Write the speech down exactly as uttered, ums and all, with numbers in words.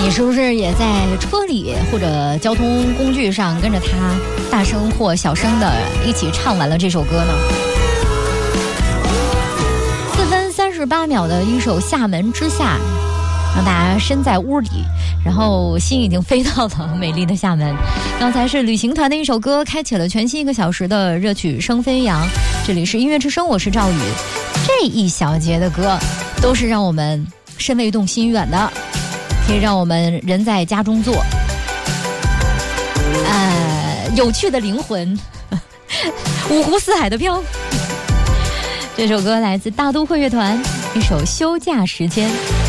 你是不是也在车里或者交通工具上跟着他大声或小声的一起唱完了这首歌呢？四分三十八秒的一首《厦门之夏》，让大家身在屋里，然后心已经飞到了美丽的厦门。刚才是旅行团的一首歌，开启了全新一个小时的热曲声飞扬。这里是音乐之声，我是赵宇。这一小节的歌都是让我们身未动心远的，可以让我们人在家中坐，呃，有趣的灵魂，五湖四海的飘。这首歌来自大都会乐团，一首《休假时间》。